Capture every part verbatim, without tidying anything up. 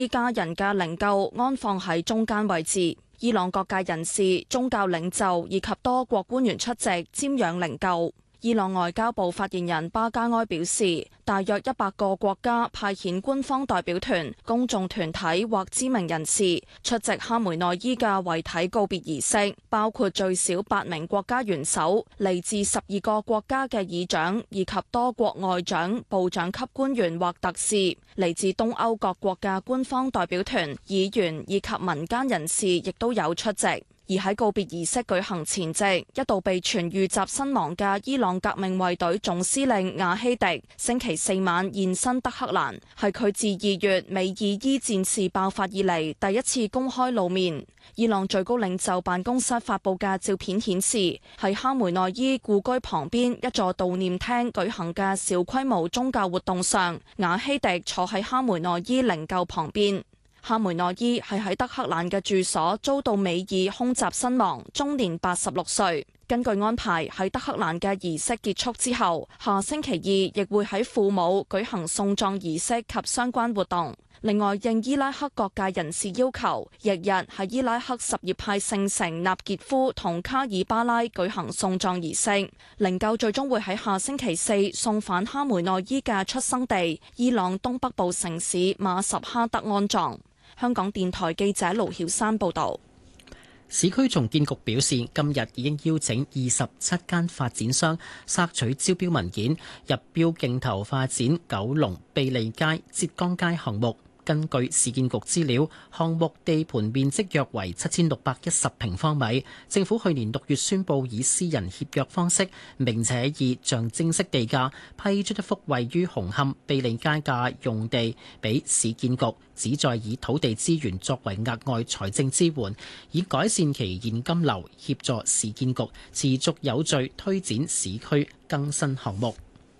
家人嘅靈柩安放喺中間位置。伊朗各界人士、宗教領袖以及多國官員出席瞻仰靈柩。伊朗外交部發言人巴加埃表示，大約一百個國家派遣官方代表團、公眾團體或知名人士出席哈梅內伊嘅遺體告別儀式，包括最少八名國家元首、嚟自十二個國家嘅議長以及多國外長、部長級官員或特使，嚟自東歐各國嘅官方代表團、議員以及民間人士亦都有出席。而喺告別儀式舉行前夕，一度被傳遇襲身亡嘅伊朗革命衛隊總司令瓦希迪星期四晚現身德黑蘭，係佢自二月美伊伊戰事爆發以嚟第一次公開露面。伊朗最高領袖辦公室發布嘅照片顯示，喺哈梅內伊故居旁邊一座悼念廳舉行嘅小規模宗教活動上，瓦希迪坐喺哈梅內伊靈柩旁邊。哈梅內伊係喺德黑蘭嘅住所遭到美伊空襲身亡，終年八十六歲。根據安排，喺德黑蘭嘅儀式結束之後，下星期二亦會喺父母舉行送葬儀式及相關活動。另外，應伊拉克各界人士要求，翌日喺伊拉克什葉派聖城納傑夫同卡爾巴拉舉行送葬儀式。靈柩最終會喺下星期四送返哈梅內伊嘅出生地伊朗東北部城市馬什哈德安葬。香港電台記者盧曉山報道。 市區重建局表示，今日已經邀請二十七間發展商索取招標文件，入標競投發展九龍庇利街、浙江街項目。根據市建局資料，項目地盤面積約為七千六百一十平方米。政府去年六月宣布以私人協約方式，並且以象徵式地價批出一幅位於紅磡庇利街嘅用地俾市建局，旨在以土地資源作為額外財政支援，以改善其現金流，協助市建局持續有序推展市區更新項目。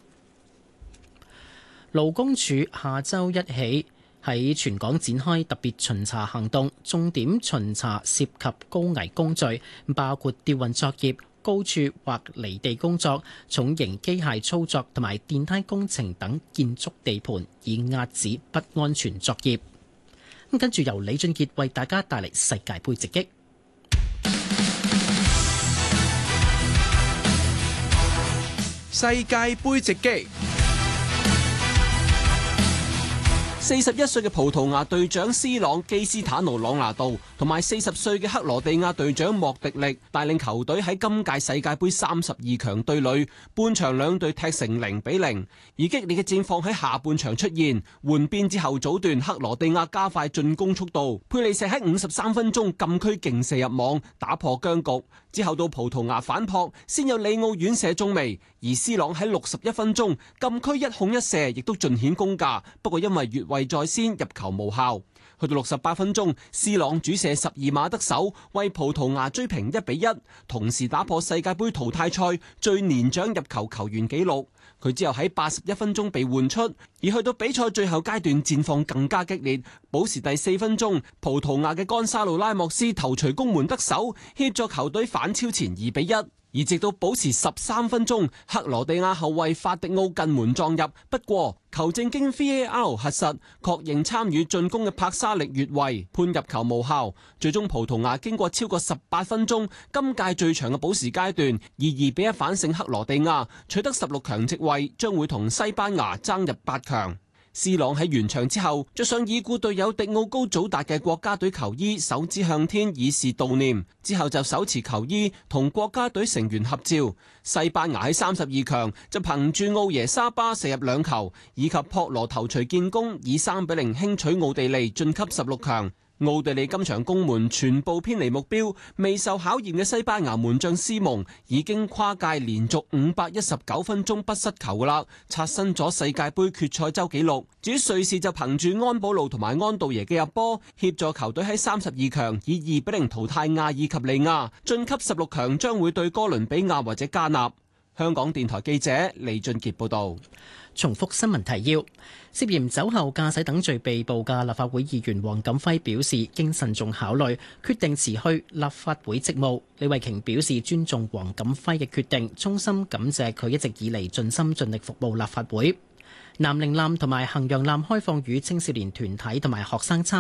勞工處下週一起喺全港展開特別巡查行動，重點巡查涉及高危工序，包括吊運作業、高處或離地工作、重型機械操作同埋電梯工程等建築地盤，以遏止不安全作業。咁跟住由李俊傑為大家帶嚟世界盃直擊。 世界盃直擊。四十一歲嘅葡萄牙隊長 C 朗、基斯坦奴·朗拿度同埋四十歲嘅克羅地亞隊長莫迪力帶領球隊喺今屆世界盃三十二強對壘，半場兩隊踢成零比零，而激烈嘅戰況喺下半場出現。換邊之後早段，克羅地亞加快進攻速度，佩利石喺五十三分鐘禁區勁射入網，打破僵局。之後到葡萄牙反撲，先有里奧遠射中楣，而 C 朗喺六十一分鐘禁區一控一射，亦都盡顯功架。不過因為越位在先，入球無效。去到六十八分鐘 ，C 朗主射十二碼得手，為葡萄牙追平一比一，同時打破世界盃淘汰賽最年長入球球員紀錄。佢之後喺八十一分鐘被換出，而去到比賽最後階段戰況更加激烈。補時第四分鐘，葡萄牙嘅干沙路拉莫斯頭槌攻門得手，協助球隊反超前二比一。而直到補時十三分鐘，克羅地亞後衛法迪奧近門撞入，不過球證經 V A R 核實，確認參與進攻嘅帕沙力越位，判入球無效。最終葡萄牙經過超過十八分鐘，今屆最長嘅補時階段，以二比一反勝克羅地亞，取得十六強席位，將會同西班牙爭入八強。C 朗喺完場之後着上已故隊友迪奧高祖達嘅國家隊球衣，手指向天以示悼念。之後就手持球衣同國家隊成員合照。西班牙喺三十二強就憑住奧耶沙巴射入兩球，以及撲羅頭槌建功，以三比零輕取奧地利晉級十六強。奧地利今場攻門全部偏離目標，未受考驗嘅西班牙門將斯蒙已經跨界連續五百一十九分鐘不失球噶啦，刷新咗世界盃決賽周紀錄。至於瑞士就憑住安保路同埋安道耶嘅入波，協助球隊喺三十二強以二比零淘汰亞爾及利亞，晉級十六強，將會對哥倫比亞或者加納。香港電台記者李俊傑報道。 重複新聞提要：涉嫌酒後駕駛等罪被捕嘅立法會議員黃錦輝表示，經慎重考慮，決定辭去立法會職務。李慧瓊表示尊重黃錦輝嘅決定，衷心感謝佢一直以嚟盡心盡力服務立法會。 南寧艦同埋衡陽艦開放予青少年團體同埋學生參